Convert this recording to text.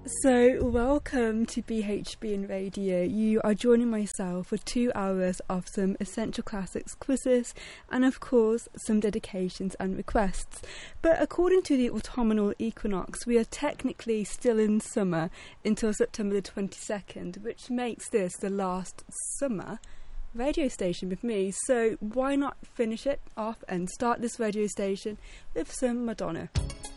So, welcome to BHB and Radio. You are joining myself for 2 hours of some Essential Classics quizzes and, of course, some dedications and requests. But according to the autumnal equinox, we are technically still in summer until September the 22nd, which makes this the last summer radio station with me. So, why not finish it off and start this radio station with some Madonna?